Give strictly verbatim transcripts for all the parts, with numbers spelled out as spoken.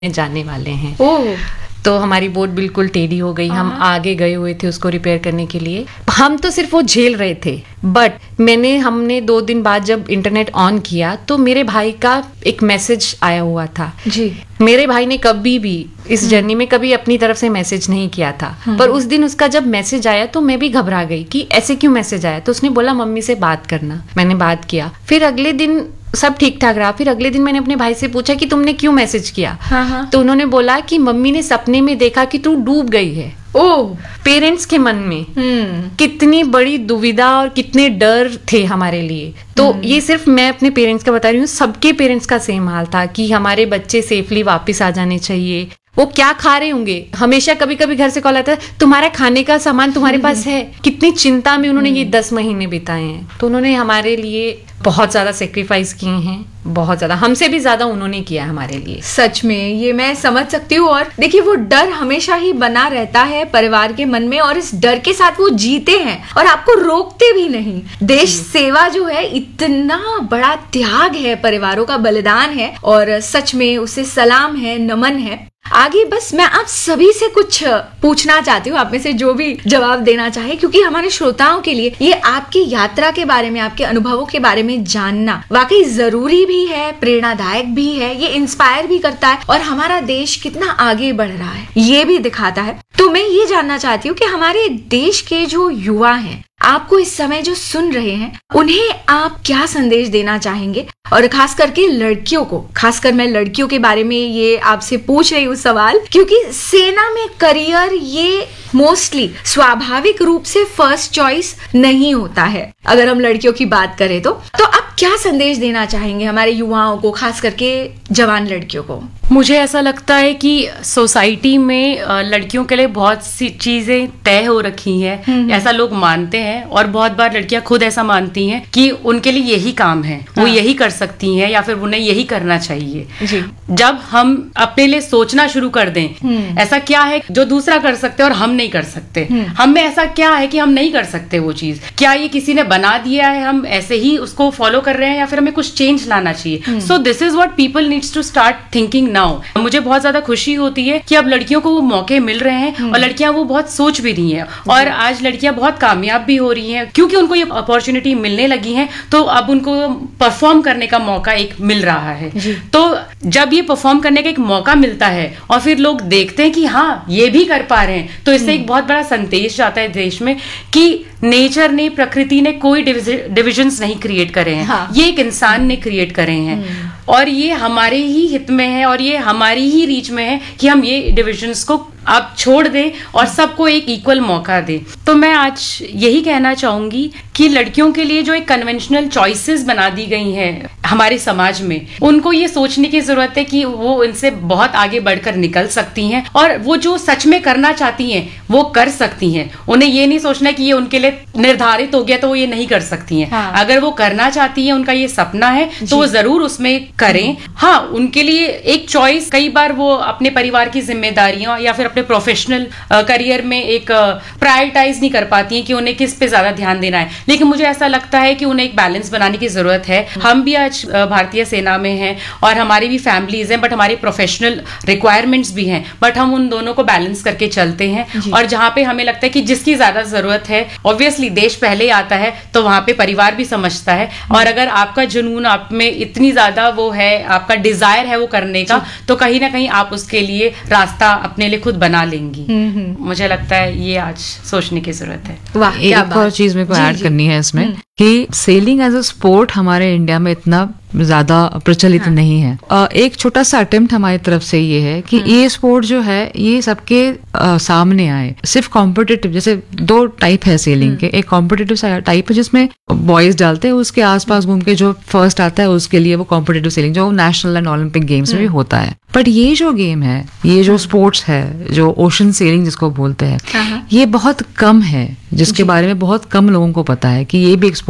जाने वाले हैं। ओह, तो हमारी बोट बिल्कुल टेढ़ी हो गई। हम आगे गए हुए थे उसको रिपेयर करने के लिए। हम तो सिर्फ वो झेल रहे थे, बट मैंने हमने दो दिन बाद जब इंटरनेट ऑन किया तो मेरे भाई का एक मैसेज आया हुआ था जी। मेरे भाई ने कभी भी इस जर्नी में कभी अपनी तरफ से मैसेज नहीं किया था, पर उस दिन उसका जब मैसेज आया तो मैं भी घबरा गई कि ऐसे क्यों मैसेज आया। तो उसने बोला मम्मी से बात करना। मैंने बात किया, फिर अगले दिन सब ठीक ठाक रहा। फिर अगले दिन मैंने अपने भाई से पूछा कि तुमने क्यों मैसेज किया। हाँ हाँ। तो उन्होंने बोला कि मम्मी ने सपने में देखा कि तू डूब गई है। ओह, पेरेंट्स के मन में हम्म कितनी बड़ी दुविधा और कितने डर थे हमारे लिए। तो ये सिर्फ मैं अपने पेरेंट्स का बता रही हूँ, सबके पेरेंट्स का सेम हाल था कि हमारे बच्चे सेफली वापस आ जाने चाहिए। वो क्या खा रहे होंगे, हमेशा कभी कभी घर से कॉल आता है तुम्हारा खाने का सामान तुम्हारे पास है। कितनी चिंता में उन्होंने ये दस महीने बिताए हैं। तो उन्होंने हमारे लिए बहुत ज्यादा सेक्रीफाइस किए हैं, बहुत ज्यादा, हमसे भी ज्यादा उन्होंने किया हमारे लिए। सच में ये मैं समझ सकती हूँ। और देखिए वो डर हमेशा ही बना रहता है परिवार के मन में, और इस डर के साथ वो जीते हैं और आपको रोकते भी नहीं। देश सेवा जो है इतना बड़ा त्याग है, परिवारों का बलिदान है, और सच में उसे सलाम है, नमन है। आगे बस मैं आप सभी से कुछ पूछना चाहती हूँ, आप में से जो भी जवाब देना चाहे, क्योंकि हमारे श्रोताओं के लिए ये आपकी यात्रा के बारे में, आपके अनुभवों के बारे में जानना वाकई जरूरी भी है, प्रेरणादायक भी है, ये इंस्पायर भी करता है, और हमारा देश कितना आगे बढ़ रहा है ये भी दिखाता है। तो मैं ये जानना चाहती हूँ कि हमारे देश के जो युवा हैं, आपको इस समय जो सुन रहे हैं, उन्हें आप क्या संदेश देना चाहेंगे, और खास करके लड़कियों को, खासकर मैं लड़कियों के बारे में ये आपसे पूछ रही हूँ सवाल, क्योंकि सेना में करियर ये मोस्टली स्वाभाविक रूप से फर्स्ट चॉइस नहीं होता है। अगर हम लड़कियों की बात करें तो तो आप क्या संदेश देना चाहेंगे हमारे युवाओं को, खास करके जवान लड़कियों को? मुझे ऐसा लगता है कि सोसाइटी में लड़कियों के लिए बहुत सी चीजें तय हो रखी हैं, ऐसा लोग मानते हैं, और बहुत बार लड़कियां खुद ऐसा मानती हैं कि उनके लिए यही काम है, वो हाँ। यही कर सकती हैं, या फिर उन्हें यही करना चाहिए। जी। जब हम अपने लिए सोचना शुरू कर दें ऐसा क्या है जो दूसरा कर सकते और हम नहीं कर सकते, हम में ऐसा क्या है कि हम नहीं कर सकते वो चीज, क्या ये किसी ने बना दिया है, हम ऐसे ही उसको फॉलो कर रहे हैं, या फिर हमें कुछ चेंज लाना चाहिए। So this is what people needs to start thinking now. मुझे बहुत ज्यादा खुशी होती है कि अब लड़कियों को वो मौके मिल रहे हैं, और लड़कियां वो बहुत सोच भी रही हैं, और आज लड़कियां बहुत कामयाब भी हो रही हैं, क्योंकि उनको ये अपॉर्चुनिटी मिलने लगी है। तो अब उनको परफॉर्म करने का मौका एक मिल रहा है। तो जब ये परफॉर्म करने का एक मौका मिलता है और फिर लोग देखते हैं कि हाँ ये भी कर पा रहे हैं, तो इससे एक बहुत बड़ा संदेश जाता है देश में कि नेचर ने, प्रकृति ने कोई डिविजन्स नहीं क्रिएट करे हैं। हाँ। ये एक इंसान ने क्रिएट करे हैं, और ये हमारे ही हित में है, और ये हमारी ही रीच में है कि हम ये डिविजन्स को आप छोड़ दें और सबको एक इक्वल मौका दें। तो मैं आज यही कहना चाहूंगी कि लड़कियों के लिए जो एक कन्वेंशनल चॉइसेस बना दी गई हैं हमारे समाज में, उनको ये सोचने की जरूरत है कि वो इनसे बहुत आगे बढ़कर निकल सकती हैं, और वो जो सच में करना चाहती हैं वो कर सकती हैं। उन्हें ये नहीं सोचना कि ये उनके लिए निर्धारित हो गया तो वो ये नहीं कर सकती हैं। हाँ। अगर वो करना चाहती हैं, उनका ये सपना है, तो वो जरूर उसमें करें। हाँ, उनके लिए एक चॉइस, कई बार वो अपने परिवार की जिम्मेदारियां या फिर अपने प्रोफेशनल करियर में एक प्रायोरिटाइज नहीं कर पाती हैं कि उन्हें किस पे ज्यादा ध्यान देना है। लेकिन मुझे ऐसा लगता है कि उन्हें एक बैलेंस बनाने की जरूरत है। हम भी आज भारतीय सेना में हैं, और हमारी भी फैमिलीज हैं, बट हमारी प्रोफेशनल रिक्वायरमेंट्स भी हैं, बट हम उन दोनों को बैलेंस करके चलते हैं। और जहां पे हमें लगता है कि जिसकी ज्यादा जरूरत है, ऑब्वियसली देश पहले आता है, तो वहां पे परिवार भी समझता है। और अगर आपका जुनून, आप में इतनी ज्यादा वो है, आपका डिजायर है वो करने का, तो कहीं ना कहीं आप उसके लिए रास्ता अपने लिए खुद बना लेंगी। मुझे लगता है ये आज सोचने की जरूरत है। वाह, एक और चीज मेरे को ऐड करनी है इसमें कि सेलिंग एज अ स्पोर्ट हमारे इंडिया में इतना ज्यादा प्रचलित हाँ। नहीं है। आ, एक छोटा सा अटेम्प्ट हमारी तरफ से ये है कि ये स्पोर्ट जो है ये सबके आ, सामने आए। सिर्फ कॉम्पिटिटिव, जैसे दो टाइप है सेलिंग के, एक कॉम्पिटिटिव टाइप है जिसमें बॉयज डालते हैं, उसके आसपास घूम के जो फर्स्ट आता है उसके लिए वो कॉम्पिटिटिव सेलिंग, जो नेशनल एंड ओलंपिक गेम्स में भी होता है। बट ये जो गेम है, ये जो स्पोर्ट्स है, जो ओशन सेलिंग जिसको बोलते हैं, ये बहुत कम है, जिसके बारे में बहुत कम लोगों को पता है कि ये भी एक स्पोर्ट है।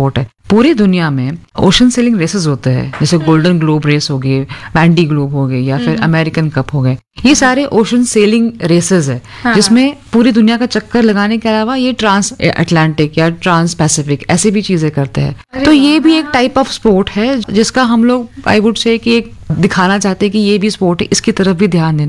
पूरी दुनिया में ओशन सेलिंग रेसेस होते हैं, जैसे गोल्डन ग्लोब रेस हो गए, वैंडी ग्लोब हो गए, या फिर अमेरिकन कप हो गए। ये सारे ओशन सेलिंग रेसेस है, हाँ। जिसमें पूरी दुनिया का चक्कर लगाने के अलावा ये ट्रांस अटलांटिक या ट्रांस पैसिफिक ऐसी भी चीजें करते हैं। तो ये भी एक टाइप ऑफ स्पोर्ट है जिसका हम लोग आई वुड से कि एक दिखाना चाहते हैं कि ये भी स्पोर्ट है, इसकी तरफ भी ध्यान देना